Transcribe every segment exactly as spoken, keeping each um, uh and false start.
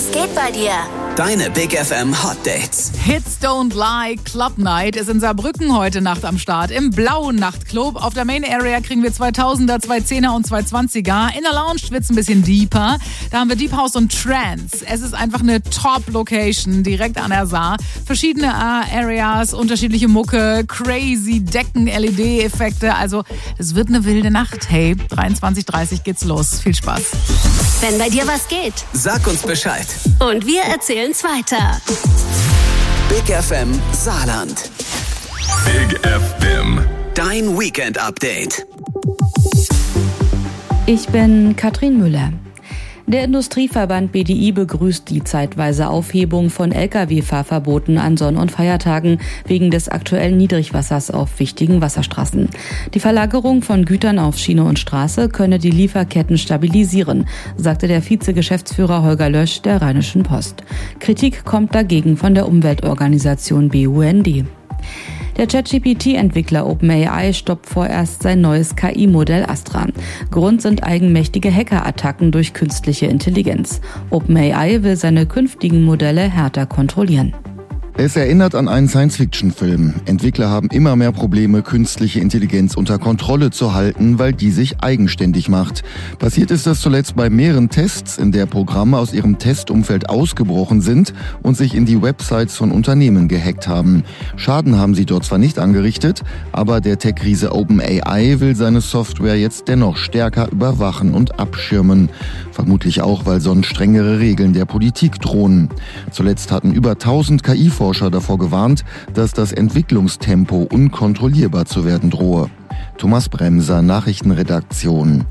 Was geht bei dir? Deine Big F M Hot Dates. Hits Don't Lie Club Night ist in Saarbrücken heute Nacht am Start. Im blauen Nachtclub. Auf der Main Area kriegen wir zweitausender, zweihundertzehner und zweihundertzwanziger. In der Lounge wird's ein bisschen deeper. Da haben wir Deep House und Trance. Es ist einfach eine Top-Location direkt an der Saar. Verschiedene äh, Areas, unterschiedliche Mucke, crazy Decken, L E D-Effekte. Also es wird eine wilde Nacht. Hey, dreiundzwanzig Uhr dreißig geht's los. Viel Spaß. Wenn bei dir was geht. Sag uns Bescheid. Und wir erzählen's weiter. Big F M Saarland. Big F M. Dein Weekend-Update. Ich bin Katrin Müller. Der Industrieverband B D I begrüßt die zeitweise Aufhebung von L K W-Fahrverboten an Sonn- und Feiertagen wegen des aktuellen Niedrigwassers auf wichtigen Wasserstraßen. Die Verlagerung von Gütern auf Schiene und Straße könne die Lieferketten stabilisieren, sagte der Vize-Geschäftsführer Holger Lösch der Rheinischen Post. Kritik kommt dagegen von der Umweltorganisation B U N D. Der ChatGPT-Entwickler OpenAI stoppt vorerst sein neues K I-Modell Astra. Grund sind eigenmächtige Hackerattacken durch künstliche Intelligenz. OpenAI will seine künftigen Modelle härter kontrollieren. Es erinnert an einen Science-Fiction-Film. Entwickler haben immer mehr Probleme, künstliche Intelligenz unter Kontrolle zu halten, weil die sich eigenständig macht. Passiert ist das zuletzt bei mehreren Tests, in der Programme aus ihrem Testumfeld ausgebrochen sind und sich in die Websites von Unternehmen gehackt haben. Schaden haben sie dort zwar nicht angerichtet, aber der Tech-Riese OpenAI will seine Software jetzt dennoch stärker überwachen und abschirmen. Vermutlich auch, weil sonst strengere Regeln der Politik drohen. Zuletzt hatten über tausend K I-Forscher davor gewarnt, dass das Entwicklungstempo unkontrollierbar zu werden drohe. Thomas Bremser, Nachrichtenredaktion.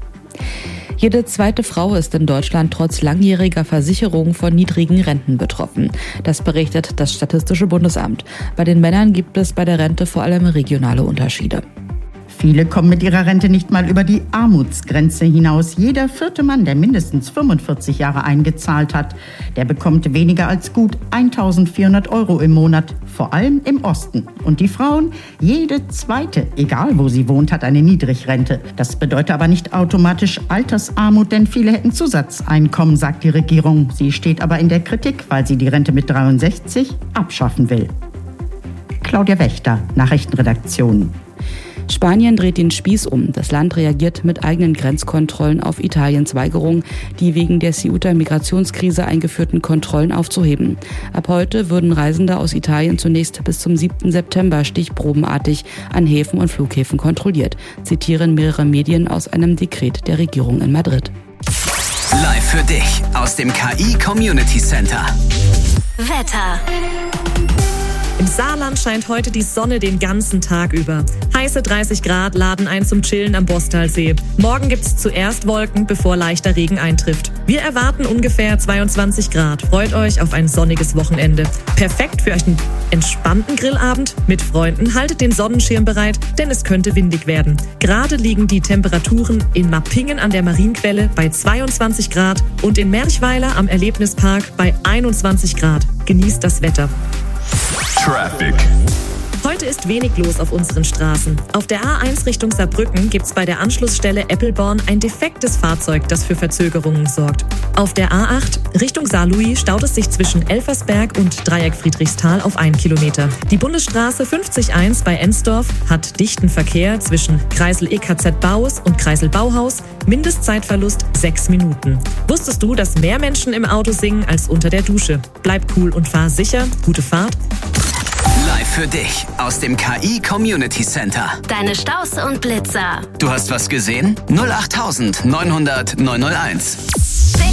Jede zweite Frau ist in Deutschland trotz langjähriger Versicherung von niedrigen Renten betroffen. Das berichtet das Statistische Bundesamt. Bei den Männern gibt es bei der Rente vor allem regionale Unterschiede. Viele kommen mit ihrer Rente nicht mal über die Armutsgrenze hinaus. Jeder vierte Mann, der mindestens fünfundvierzig Jahre eingezahlt hat, der bekommt weniger als gut eintausendvierhundert Euro im Monat, vor allem im Osten. Und die Frauen, jede zweite, egal wo sie wohnt, hat eine Niedrigrente. Das bedeutet aber nicht automatisch Altersarmut, denn viele hätten Zusatzeinkommen, sagt die Regierung. Sie steht aber in der Kritik, weil sie die Rente mit dreiundsechzig abschaffen will. Claudia Wächter, Nachrichtenredaktion. Spanien dreht den Spieß um. Das Land reagiert mit eigenen Grenzkontrollen auf Italiens Weigerung, die wegen der Ceuta-Migrationskrise eingeführten Kontrollen aufzuheben. Ab heute würden Reisende aus Italien zunächst bis zum siebten September stichprobenartig an Häfen und Flughäfen kontrolliert, zitieren mehrere Medien aus einem Dekret der Regierung in Madrid. Live für dich aus dem K I Community Center. Wetter. Im Saarland scheint heute die Sonne den ganzen Tag über. Heiße dreißig Grad laden ein zum Chillen am Bostalsee. Morgen gibt's zuerst Wolken, bevor leichter Regen eintrifft. Wir erwarten ungefähr zweiundzwanzig Grad. Freut euch auf ein sonniges Wochenende. Perfekt für einen entspannten Grillabend mit Freunden. Haltet den Sonnenschirm bereit, denn es könnte windig werden. Gerade liegen die Temperaturen in Mappingen an der Marienquelle bei zweiundzwanzig Grad und in Merchweiler am Erlebnispark bei einundzwanzig Grad. Genießt das Wetter. Traffic. Heute ist wenig los auf unseren Straßen. Auf der A eins Richtung Saarbrücken gibt's bei der Anschlussstelle Eppelborn ein defektes Fahrzeug, das für Verzögerungen sorgt. Auf der A acht Richtung Saarlouis staut es sich zwischen Elversberg und Dreieck Friedrichsthal auf einen Kilometer. Die Bundesstraße fünfzig eins bei Ensdorf hat dichten Verkehr zwischen Kreisel E K Z Baus und Kreisel Bauhaus. Mindestzeitverlust sechs Minuten. Wusstest du, dass mehr Menschen im Auto singen als unter der Dusche? Bleib cool und fahr sicher. Gute Fahrt. Live für dich aus dem K I Community Center. Deine Staus und Blitzer. Du hast was gesehen? null acht neunhundert neunhunderт neunhunderteins.